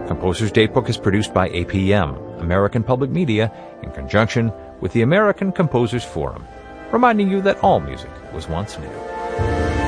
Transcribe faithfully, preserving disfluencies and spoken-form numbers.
Composer's Datebook is produced by A P M, American Public Media, in conjunction with the American Composers Forum, reminding you that all music was once new.